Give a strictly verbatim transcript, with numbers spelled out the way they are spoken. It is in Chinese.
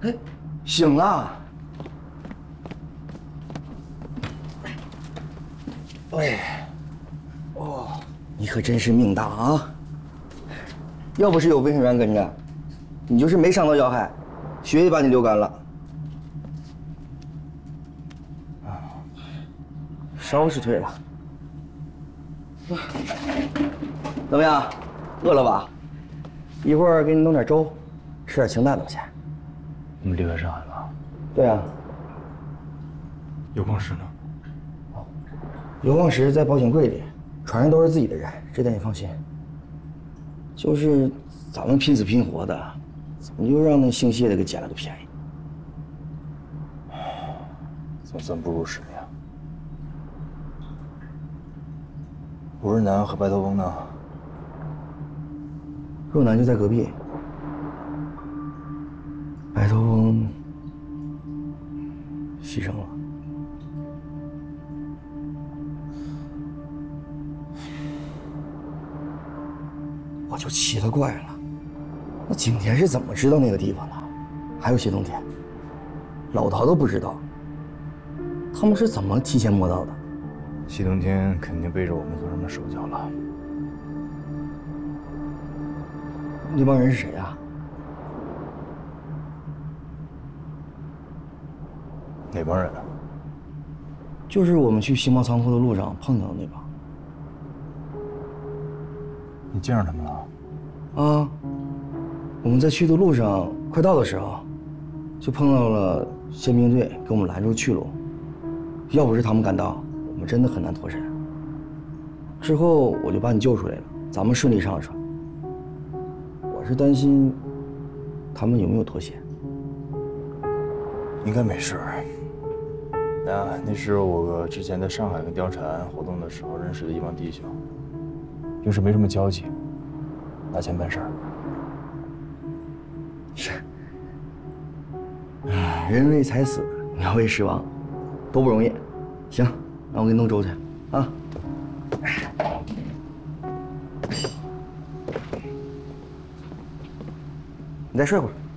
哎，醒了。哎，哦，你可真是命大啊！要不是有卫生员跟着，你就是没伤到要害，血也把你流干了。啊，烧是退了。怎么样，饿了吧？一会儿给你弄点粥，吃点清淡东西。 你们离开上海了？ 对啊。 有矿石呢？ 有矿石在保险柜里，船上都是自己的人，这点你放心。就是咱们拼死拼活的，怎么就让那姓谢的给捡了个便宜？ 总算不辱使命。吴日南和白头翁呢？ 若南就在隔壁。白头翁牺牲了。我就奇了怪了，那景田是怎么知道那个地方的？还有谢冬天，老陶都不知道，他们是怎么提前摸到的？ 谢冬天肯定背着我们做什么手脚了。 那帮人是谁啊？ 哪帮人啊？ 就是我们去新贸仓库的路上碰到的那帮。 你见着他们了？ 啊，我们在去的路上，快到的时候，就碰到了宪兵队，给我们拦住去路。要不是他们赶到，我们真的很难脱身。之后我就把你救出来了，咱们顺利上了船。我是担心他们有没有脱险。 应该没事。啊，那是我之前在上海跟貂蝉活动的时候认识的一帮弟兄，平时没什么交集，拿钱办事儿。 是。啊，人为财死，鸟为食亡，都不容易。行，那我给你弄粥去啊。你再睡会儿。